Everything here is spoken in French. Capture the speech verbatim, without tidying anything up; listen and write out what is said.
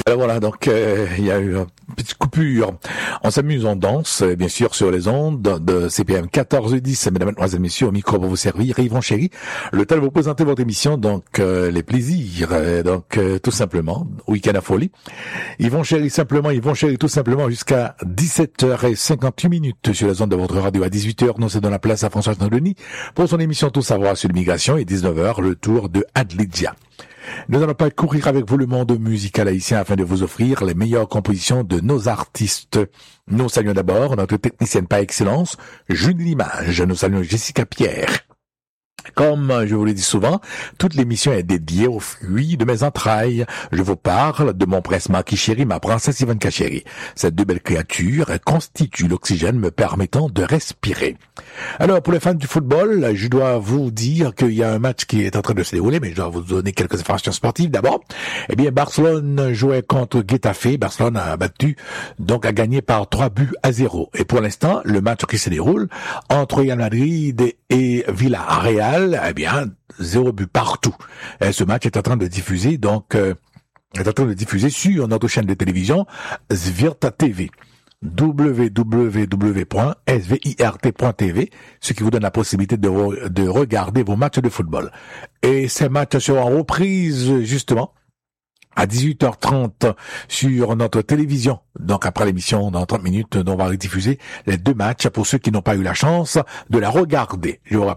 Alors voilà, donc euh, il y a eu une petite coupure. On s'amuse, on danse, bien sûr, sur les ondes de C P M quatorze dix. Mesdames, Mademoiselles, Messieurs, au micro pour vous servir, Yvon Chéri. Le temps de vous présenter votre émission, donc euh, les plaisirs, euh, donc euh, tout simplement, Week-end à folie. Yvon Chéri, simplement, Yvon Chéri, tout simplement, jusqu'à dix-sept heures cinquante-huit minutes sur la zone de votre radio. À dix-huit heures, nous c'est dans la place à François Denis pour son émission Tout savoir sur l'immigration, et dix-neuf heures, le tour de Adlidia. Nous n'allons pas courir avec vous le monde musical haïtien afin de vous offrir les meilleures compositions de nos artistes. Nous saluons d'abord notre technicienne par excellence, Julie Limage. Nous saluons Jessica Pierre. Comme je vous le dis souvent, toute l'émission est dédiée aux fruits de mes entrailles. Je vous parle de mon prince Maki chéri, ma princesse Ivanka chérie. Ces deux belles créatures constituent l'oxygène me permettant de respirer. Alors, pour les fans du football, je dois vous dire qu'il y a un match qui est en train de se dérouler, mais je dois vous donner quelques informations sportives d'abord. Eh bien, Barcelone jouait contre Getafe. Barcelone a battu, donc a gagné par trois buts à zéro. Et pour l'instant, le match qui se déroule entre Real Madrid et Villarreal, eh bien, zéro but partout. Et ce match est en train de diffuser, donc, euh, est en train de diffuser sur notre chaîne de télévision, Svirta T V. w w w point s v i r t point t v, ce qui vous donne la possibilité de, re- de regarder vos matchs de football. Et ces matchs seront reprises, justement, à dix-huit heures trente sur notre télévision. Donc après l'émission, dans trente minutes, on va rediffuser les deux matchs pour ceux qui n'ont pas eu la chance de la regarder. Je vous rappelle